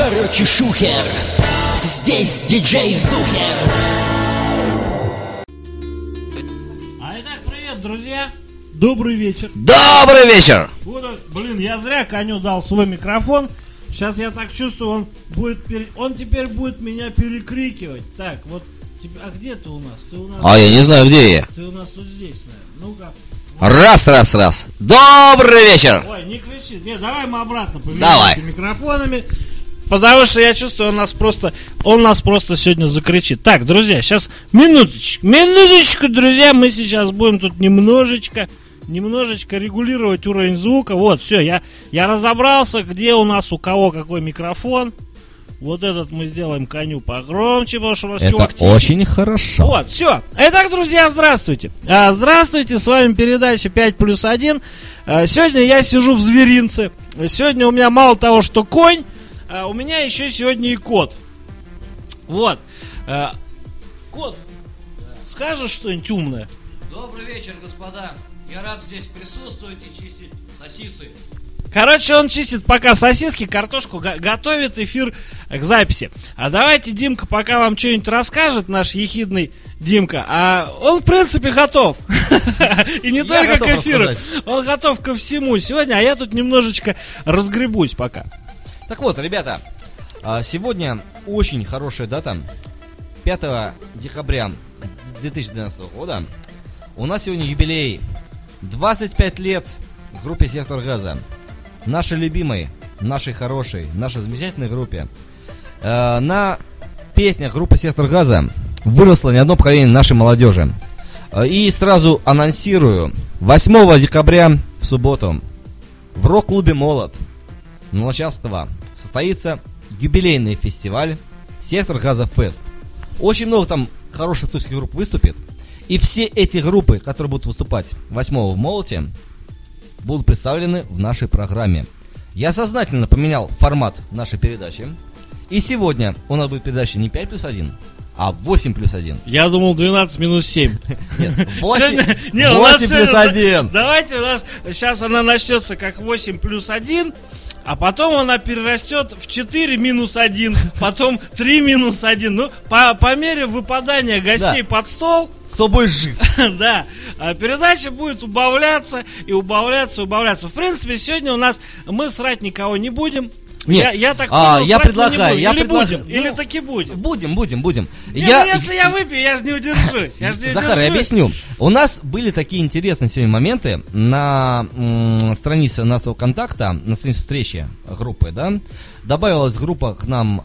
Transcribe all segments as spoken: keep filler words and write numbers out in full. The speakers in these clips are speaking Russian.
Короче, шухер, здесь диджей Зухер. А итак, привет, друзья. Добрый вечер. Добрый вечер. Вот, блин, я зря коню дал свой микрофон. Сейчас я так чувствую, он будет пере... он теперь будет меня перекрикивать. Так, вот, а где ты у нас? Ты у нас... А я не знаю, где я. Ты у нас вот здесь, наверное. Ну-ка. Раз, раз, раз. Добрый вечер. Ой, не кричи. Не, давай мы обратно Давай. поменяемся микрофонами. Потому что я чувствую, он нас просто, он нас просто сегодня закричит. Так, друзья, сейчас минуточку, минуточку, друзья, мы сейчас будем тут немножечко, немножечко регулировать уровень звука. Вот, все, я, я разобрался, где у нас у кого какой микрофон. Вот этот мы сделаем коню погромче, потому что у нас Это чувак тихий. очень хорошо. Вот, все. Итак, друзья, здравствуйте. А, здравствуйте, с вами передача пять плюс один. А, сегодня я сижу в зверинце. Сегодня у меня мало того, что конь, а у меня еще сегодня и кот. Вот. А, кот, скажешь что-нибудь умное? Добрый вечер, господа. Я рад здесь присутствовать и чистить сосисы. Короче, он чистит пока сосиски, картошку, го- готовит эфир к записи. А давайте Димка пока вам что-нибудь расскажет, наш ехидный Димка. А он, в принципе, готов. И не только к эфиру. Он готов ко всему сегодня, а я тут немножечко разгребусь пока. Так вот, ребята, сегодня очень хорошая дата. пятого декабря две тысячи двенадцатого года. У нас сегодня юбилей. двадцать пять лет группе «Сектор газа». Нашей любимой, нашей хорошей, нашей замечательной группе. На песнях группы «Сектор газа» выросло не одно поколение нашей молодежи. И сразу анонсирую: восьмого декабря в субботу в рок-клубе «Молот» на Луначарского состоится юбилейный фестиваль «Сектор газа Фест». Очень много там хороших тульских групп выступит. И все эти группы, которые будут выступать восьмого в «Молоте», будут представлены в нашей программе. Я сознательно поменял формат нашей передачи. И сегодня у нас будет передача не пять плюс один, а восемь плюс один. Я думал двенадцать минус семь. Нет, восемь Не, у нас плюс сегодня- один. Давайте у нас сейчас она начнется как восемь плюс один, а потом она перерастет в четыре минус один, потом три минус один. Ну, по, по мере выпадания гостей Да. под стол, Кто будет жив? да, а передача будет убавляться и убавляться, и убавляться. В принципе, сегодня у нас мы срать никого не будем. Нет. Я, я так А, понял, я срать мы не предлагаю, будем. я Или предлагаю. будем, или Ну, таки будем. Будем, будем, будем. Не, ну, если я выпью, я же не удержусь. Я ж не Захар, я удержусь. объясню. У нас были такие интересные сегодня моменты на м, странице нашего контакта, на странице встречи группы, да. Добавилась группа к нам.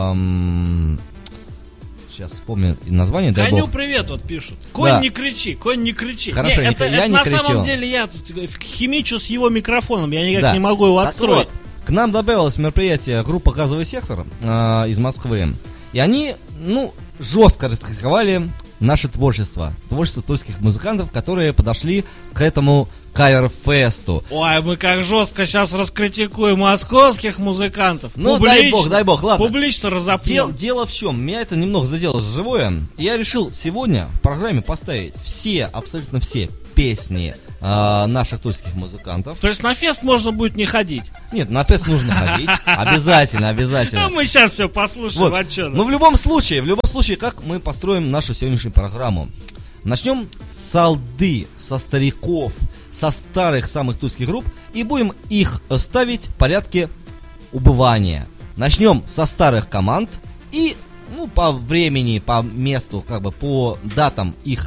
эм, сейчас вспомню название. дай Коню бог. привет, вот пишут. Конь Да. не кричи, конь не кричи. Хорошо, Не, не это, кри- я это не на кричу. самом деле я тут химичу с его микрофоном, я никак Да. не могу его Так отстроить. вот, к нам добавилось мероприятие группа «Газовый сектор» э, из Москвы. И они, ну, жестко раскритиковали наше творчество. Творчество тульских музыкантов, которые подошли к этому кавер-фесту. Ой, мы как жестко сейчас раскритикуем московских музыкантов. Ну, дай бог, дай бог, ладно. Публично Дел- разопнем. дело в чем? Меня это немного задело за живое. И я решил сегодня в программе поставить все, абсолютно все песни э, наших тульских музыкантов. То есть на фест можно будет не ходить. Нет, на фест нужно ходить. Обязательно, обязательно. Ну, мы сейчас все послушаем, Вот. а чё нам? Но в любом случае, в любом случае, как мы построим нашу сегодняшнюю программу? Начнем с алды, со стариков, со старых самых тульских групп, и будем их ставить в порядке убывания. Начнем со старых команд и, ну, по времени, по месту, как бы по датам их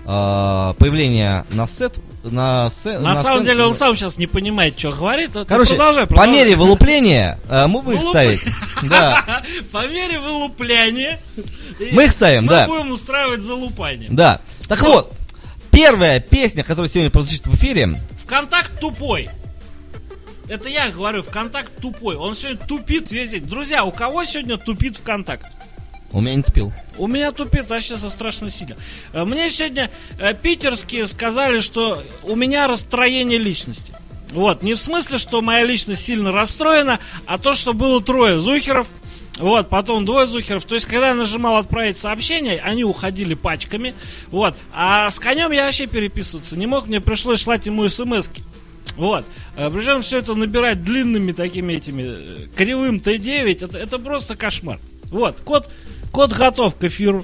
э, появления на сет, на, се, На самом сцен- деле он сам сейчас не понимает, что говорит. Вот Короче, продолжай, по продолжай. мере вылупления э, мы будем их Вылуп- ставить. Да. По мере вылупляния и Мы их ставим, мы да. будем устраивать залупание. Да. Так вот, первая песня, которая сегодня прозвучит в эфире. ВКонтакт тупой. Это я говорю, ВКонтакт тупой. Он сегодня тупит весь день. Друзья, у кого сегодня тупит ВКонтакт? У меня не тупил. У меня тупит вообще со страшно сильно. Э, Мне сегодня э, питерские сказали, что у меня расстроение личности. Вот, не в смысле, что моя личность сильно расстроена, а то, что было трое зухеров, вот, потом двое зухеров. То есть, когда я нажимал отправить сообщение, они уходили пачками, вот. А с конем я вообще переписываться не мог, мне пришлось слать ему смс-ки. Вот. Причем все это набирать длинными такими этими э, кривым Т девять, это, это просто кошмар. Вот, кот, кот готов к эфиру.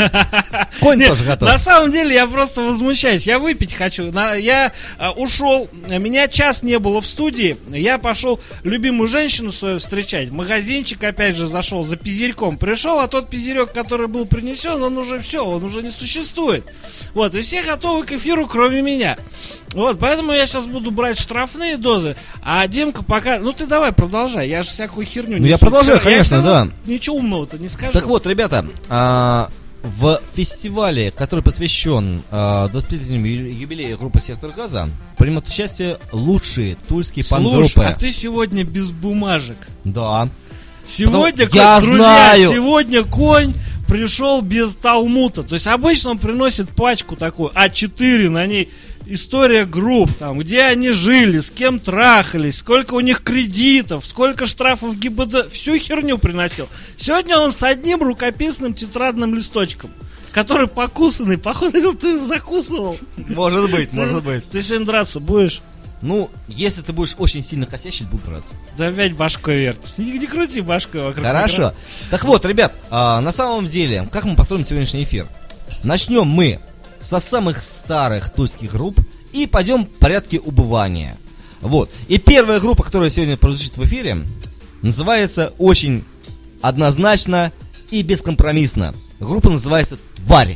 Конь Нет, тоже готов. На самом деле я просто возмущаюсь. Я выпить хочу. На, я а, ушел, меня час не было в студии. Я пошел любимую женщину свою встречать. В магазинчик опять же зашел за пизерьком. Пришел, а тот пизерек, который был принесен, он уже все, он уже не существует. Вот, и все готовы к эфиру, кроме меня. Вот, поэтому я сейчас буду брать штрафные дозы. А Демка пока... Ну ты давай, продолжай. Я же всякую херню Ну, я несу. продолжаю, Я конечно, всё равно да. Ничего умного-то не скажу. Так вот, ребята, а, в фестивале, который посвящен а, двадцатипятилетнему ю- юбилею группы «Сектор Газа», примут участие лучшие тульские Слушай, панк-группы. а ты сегодня без бумажек. Да. Сегодня, Потому- я друзья, знаю. сегодня конь пришел без талмута. То есть обычно он приносит пачку такую А четыре, на ней история групп, там, где они жили, с кем трахались, сколько у них кредитов, сколько штрафов ГИБДД, всю херню приносил. Сегодня он с одним рукописным тетрадным листочком, который покусанный, походу ты его закусывал. Может быть, может быть. Ты сегодня драться будешь? Ну, если ты будешь очень сильно косячить, буду раз. Да опять башкой вертишь. Не, не крути башкой вокруг. Хорошо. Так вот, ребят, а, на самом деле, как мы построим сегодняшний эфир? Начнем мы со самых старых тульских групп и пойдем в порядке убывания. Вот. И первая группа, которая сегодня прозвучит в эфире, называется очень однозначно и бескомпромиссно. Группа называется «Тварь».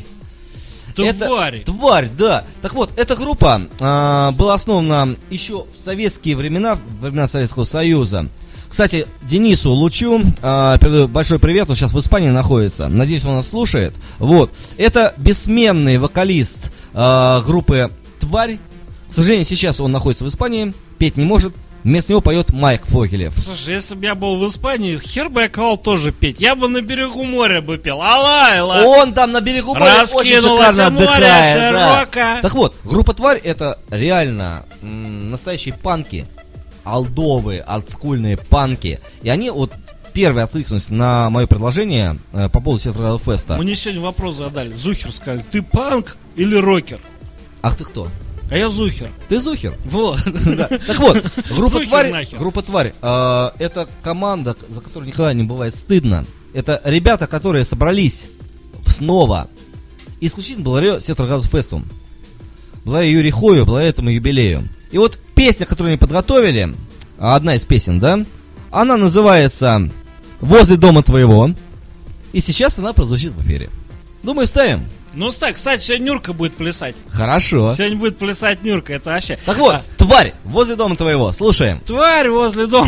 Тварь. Это, тварь, да. Так вот, эта группа а, была основана еще в советские времена, в времена Советского Союза. Кстати, Денису Лучу а, передаю большой привет, он сейчас в Испании находится. Надеюсь, он нас слушает. Вот. Это бессменный вокалист а, группы «Тварь». К сожалению, сейчас он находится в Испании, петь не может. Вместо него поет Майк Фогелев. Слушай, если бы я был в Испании, хер бы я клал тоже петь. Я бы на берегу моря бы пел. Алла, алла. Он там на берегу моря очень Раскинулось шикарно море отдыхает. Да. широко. Так вот, группа «Тварь» это реально м, настоящие панки, олдовые, олдскульные панки. И они вот первые откликнулись на мое предложение э, по поводу Сектора Феста. Мне сегодня вопрос задали. Зухер сказали, ты панк или рокер? Ах ты кто? А я Зухер. Ты Зухер? Вот. Да. Так вот, группа Зухер «Тварь», нахер. группа «Тварь» э, это команда, за которую никогда не бывает стыдно. Это ребята, которые собрались снова исключительно благодаря Сектор Газа Фесту. Благодаря Юрию Хою, благодаря этому юбилею. И вот песня, которую они подготовили, одна из песен, да, она называется «Возле дома твоего». И сейчас она прозвучит в эфире. Думаю, ставим. Ну, так, кстати, сегодня Нюрка будет плясать. Хорошо. Сегодня будет плясать Нюрка, это вообще... Так вот, А, «Тварь» возле дома твоего. Слушаем. тварь возле дома.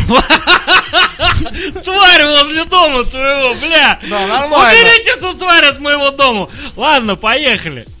Тварь возле дома твоего, бля. Да, нормально. Уберите эту тварь от моего дома. Ладно, поехали.